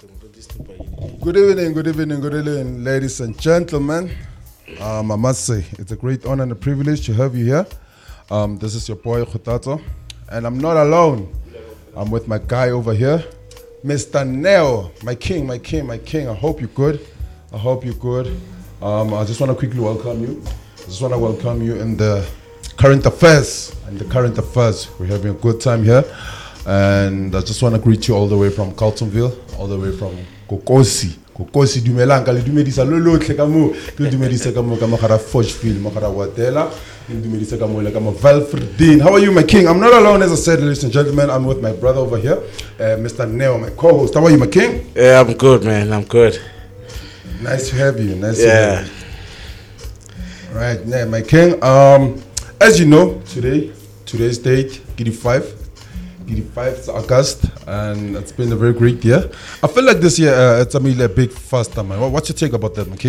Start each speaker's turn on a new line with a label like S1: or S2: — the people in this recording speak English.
S1: Good evening, good evening, good evening, ladies and gentlemen. I must say, it's a great honor and a privilege to have you here. This is your boy Khotato, and I'm not alone. I'm with my guy over here, Mr. Neo, my king, my king, my king. I hope you're good. I hope you're good. I just want to quickly welcome you. I just want to welcome you in the current affairs. We're having a good time here. And I just want to greet you all the way from Carltonville, all the way from Kokosi. Kokosi dumelang ka le dumedisa lo lotlhe ka mo ke dumedisa ka mo ka mogara Fochville mogara Watela ke dumedisa ka mo le ka mo Valfredine. How are you, my king? I'm not alone, as I said, ladies and gentlemen. I'm with my brother over here, Mr. Neo, my co-host. How are you, my king?
S2: Yeah, I'm good, man. I'm good.
S1: Nice to have you. Nice to have you. Right, yeah, my king. As you know, today's date, GD5. It's August, and it's been a very great year. I feel like this year it's a big faster, man. What's your take about that, my king?